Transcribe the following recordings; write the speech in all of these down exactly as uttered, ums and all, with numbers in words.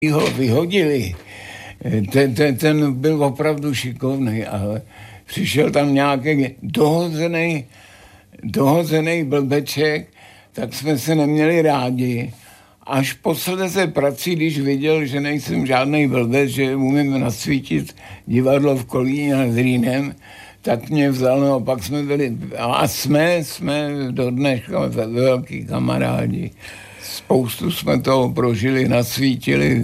ho vyhodili. Ten, ten, ten byl opravdu šikovný, ale přišel tam nějaký dohozený, dohozený blbeček, tak jsme se neměli rádi. Až posledně prací, když viděl, že nejsem žádný blbec, že umím nasvítit divadlo v Kolíně nad Rýnem, tak mě vzal, no a pak jsme byli, a jsme, jsme do dneška velký kamarádi. Spoustu jsme toho prožili, nasvítili,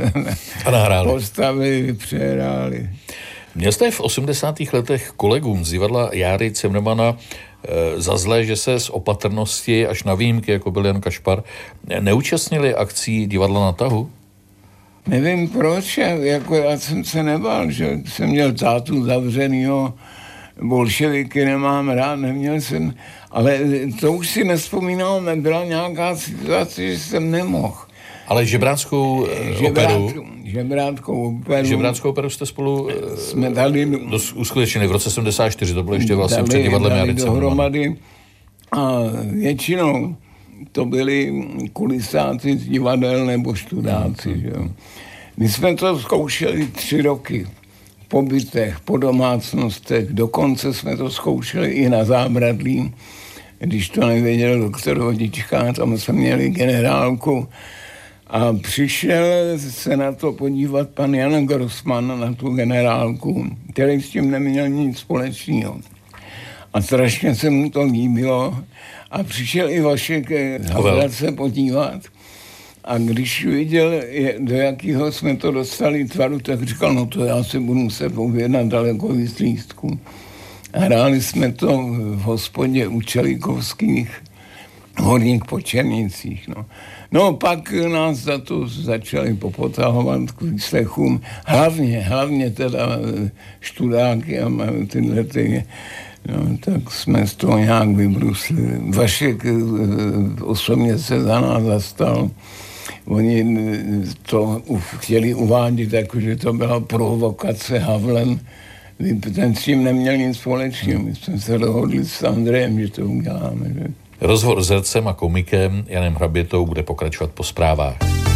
a nahráli. Postavili, přehráli. Měl jste v osmdesátých letech kolegům z divadla Járy Cimrmana e, za zlé, že se z opatrnosti až na výjimky, jako byl Jan Kašpar, neúčastnili akcí divadla na tahu? Nevím proč, jako já jsem se nebál, že jsem měl tátu zavřenýho, bolševiky nemám rád, neměl jsem, ale to už si nespomínám, byla nějaká situace, že jsem nemohl. Ale žebráckou operu... Žebráckou operu... Žebráckou operu jste spolu jsme dali... uskutečnili v roce sedmdesát čtyři, to bylo ještě vlastně před divadlem Járy dohromady a většinou to byli kulisáci z divadel nebo študáci, mm. že? My jsme to zkoušeli tři roky. Po bytech, po domácnostech, dokonce jsme to zkoušeli i na Zábradlí, když to nevěděl doktor Vodička, tam jsme měli generálku a přišel se na to podívat pan Jan Grossman, na tu generálku, který s tím neměl nic společného. A strašně se mu to líbilo a přišel i Vašek Havrat se podívat. A když viděl, do jakého jsme to dostali tvaru, tak říkal, no to já si budu muset objednat daleko víc lístků. Hráli jsme to v hospodě u Čelikovských v Horních Počernicích. No. no pak nás za to začali popotahovat k výslechům. Hlavně, hlavně teda študáky a tyhle ty, no, tak jsme z toho nějak vybrusli. Vašek osobně se za nás zastal. Oni to chtěli uvádět, jako, že to byla provokace Havlem. Ten s tím neměl nic společného. My jsme se dohodli s Andrejem, že to uděláme. Že? Rozhovor s hercem a komikem Janem Hrabětou bude pokračovat po zprávách.